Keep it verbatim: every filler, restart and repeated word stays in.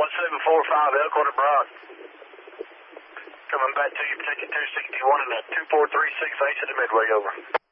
one seven four five, Elkhorn and Broad. Coming back to you, protected two sixty-one and a two four three six, H to the Midway, over.